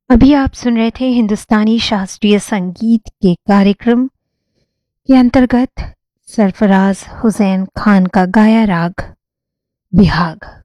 अभी आप सुन रहे थे हिंदुस्तानी शास्त्रीय संगीत के कार्यक्रम के अंतर्गत सरफराज हुसैन खान का गाया राग बिहाग।